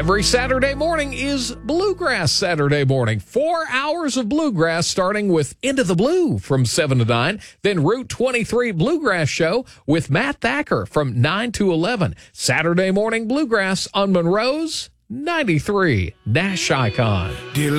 Every Saturday morning is Bluegrass Saturday morning. 4 hours of bluegrass starting with Into the Blue from 7 to 9. Then Route 23 Bluegrass Show with Matt Thacker from 9 to 11. Saturday morning bluegrass on Monroe's 93 Nash Icon.